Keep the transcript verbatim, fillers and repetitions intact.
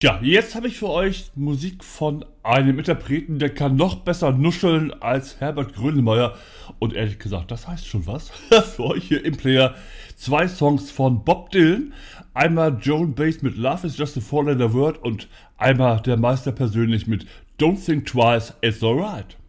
Ja, jetzt habe ich für euch Musik von einem Interpreten, der kann noch besser nuscheln als Herbert Grönemeyer. Und ehrlich gesagt, das heißt schon was. Für euch hier im Player zwei Songs von Bob Dylan. Einmal Joan Baez mit Love is just a four-letter word und einmal der Meister persönlich mit Don't think twice, it's alright.